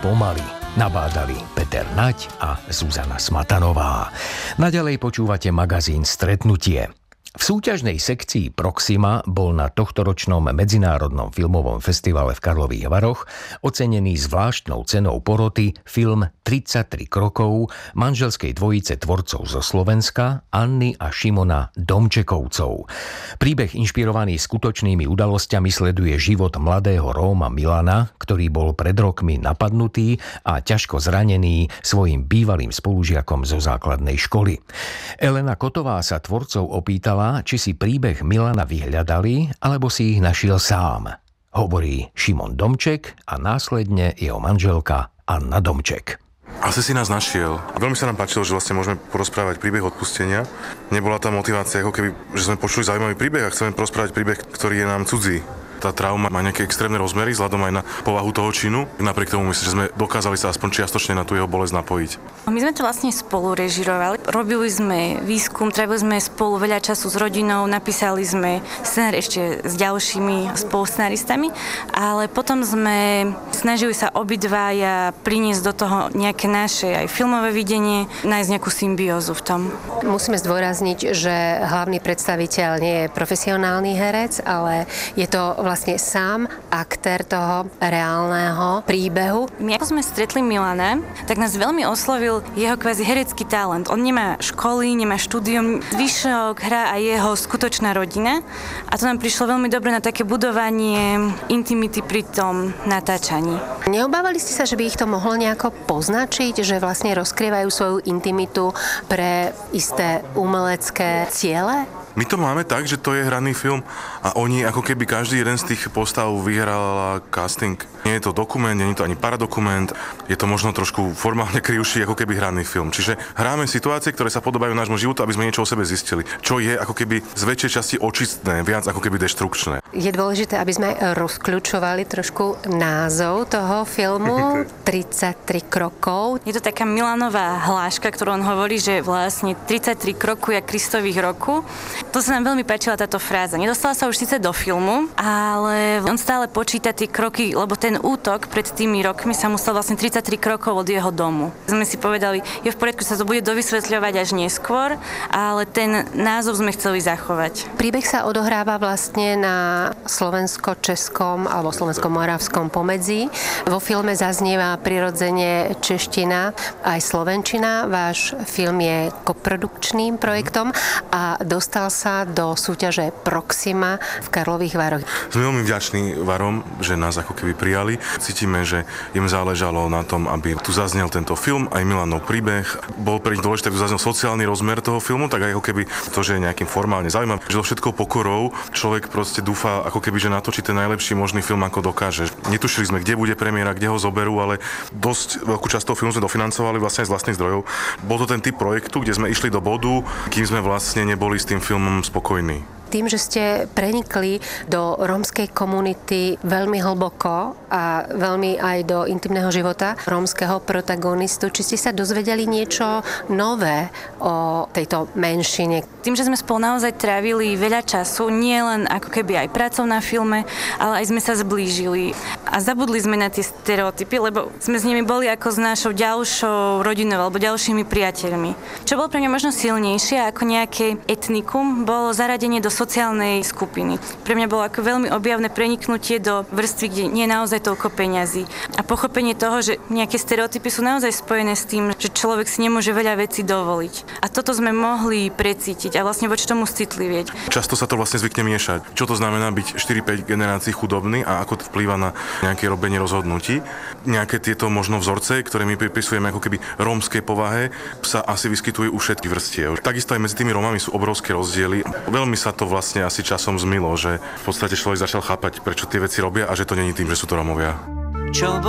pomaly. Nabádali Peter Naď a Zuzana Smatanová. Naďalej počúvate magazín Stretnutie. V súťažnej sekcii Proxima bol na tohtoročnom medzinárodnom filmovom festivale v Karlových Varoch ocenený zvláštnou cenou poroty film 33 krokov manželskej dvojice tvorcov zo Slovenska Anny a Šimona Domčekovcov. Príbeh inšpirovaný skutočnými udalosťami sleduje život mladého Róma Milana, ktorý bol pred rokmi napadnutý a ťažko zranený svojim bývalým spolužiakom zo základnej školy. Elena Kotová sa tvorcov opýtala, či si príbeh Milana vyhľadali, alebo si ich našiel sám. Hovorí Šimon Domček a následne jeho manželka Anna Domček. Asi si nás našiel. Veľmi sa nám páčilo, že vlastne môžeme porozprávať príbeh odpustenia. Nebola tá motivácia, ako keby, že sme počuli zaujímavý príbeh a chceme porozprávať príbeh, ktorý je nám cudzí. Tá trauma má nejaké extrémne rozmery vzhľadom aj na povahu toho činu. Napriek tomu myslím, že sme dokázali sa aspoň čiastočne na tú jeho bolesť napojiť. My sme to vlastne spolu režirovali. Robili sme výskum, trávili sme spolu veľa času s rodinou, napísali sme scenár ešte s ďalšími spoluscenaristami, ale potom sme snažili sa obidvaja priniesť do toho nejaké naše aj filmové videnie, nájsť nejakú symbiózu v tom. Musíme zdôrazniť, že hlavný predstaviteľ nie je profesionálny herec, ale je to vlastne sám aktér toho reálneho príbehu. My ako sme stretli Milana, tak nás veľmi oslovil jeho kvázi herecký talent. On nemá školy, nemá štúdium, zvyšok hrá aj jeho skutočná rodina a to nám prišlo veľmi dobre na také budovanie intimity pri tom natáčaní. Neobávali ste sa, že by ich to mohlo nejako poznačiť, že vlastne rozkrývajú svoju intimitu pre isté umelecké ciele? My to máme tak, že to je hraný film a oni ako keby každý jeden z tých postav vyhral casting. Nie je to dokument, nie je to ani paradokument, je to možno trošku formálne krivší ako keby hraný film. Čiže hráme situácie, ktoré sa podobajú nášmu životu, aby sme niečo o sebe zistili. Čo je ako keby z väčšej časti očistné, viac ako keby deštrukčné. Je dôležité, aby sme rozkľúčovali trošku názov toho filmu 33 krokov. Je to taká Milanová hláška, ktorú on hovorí, že vlastne 33 kroku je Kristových roku. To sa nám veľmi páčila táto fráza. Nedostala sa už síce do filmu, ale on stále počíta tie kroky, lebo ten útok pred tými rokmi sa musel vlastne 33 krokov od jeho domu. Sme si povedali, je v poriadku, sa to bude dovysvetľovať až neskôr, ale ten názov sme chceli zachovať. Príbeh sa odohráva vlastne na slovensko-českom alebo slovensko-moravskom pomedzi. Vo filme zaznieva prirodzene čeština aj slovenčina. Váš film je koprodukčným projektom a dostal sa do súťaže Proxima v Karlových Varoch. Sme veľmi vďační Varom, že nás ako keby prijali. Cítime, že im záležalo na tom, aby tu zaznel tento film, aj Milanov príbeh. Bol pre nich dôležité, aby tu zaznel sociálny rozmer toho filmu, tak aj ako keby to, že je nejakým formálne zaujímavé. Že do všetkou pokorou človek proste dúfa, ako keby, že natočí ten najlepší možný film, ako dokáže. Netušili sme, kde bude premiéra, kde ho zoberú, ale dosť veľkú časť toho filmu sme dofinancovali vlastne z vlastných zdrojov. Bol to ten typ projektu, kde sme išli do bodu, kým sme vlastne neboli s tým filmom spokojní. Tým, že ste prenikli do rómskej komunity veľmi hlboko a veľmi aj do intimného života rómskeho protagonistu, či ste sa dozvedeli niečo nové o tejto menšine? Tým, že sme spolu naozaj trávili veľa času, nie len ako keby aj prácou na filme, ale aj sme sa zblížili a zabudli sme na tie stereotypy, lebo sme s nimi boli ako s našou ďalšou rodinou alebo ďalšími priateľmi. Čo bolo pre mňa možno silnejšie ako nejaké etnikum, bolo zaradenie do sociálnej skupiny. Pre mňa bolo ako veľmi objavné preniknutie do vrstvy, kde nie je naozaj toľko peňazí. A pochopenie toho, že nejaké stereotypy sú naozaj spojené s tým, že človek si nemôže veľa vecí dovoliť. A toto sme mohli precítiť a vlastne voči tomu citlivieť. Často sa to vlastne zvykne miešať. Čo to znamená byť 4-5 generácií chudobný a ako to vplýva na nejaké robenie rozhodnutí. Nejaké tieto možno vzorce, ktoré my pripisujeme ako keby rómskej povahe, sa asi vyskytujú u všetkých vrstiev. Takisto aj medzi tými Rómami sú obrovské rozdiely. Veľmi sa to vlastne asi časom zmylo, že v podstate človek začal chápať, prečo tie veci robia a že to není tým, že sú to Rómovia.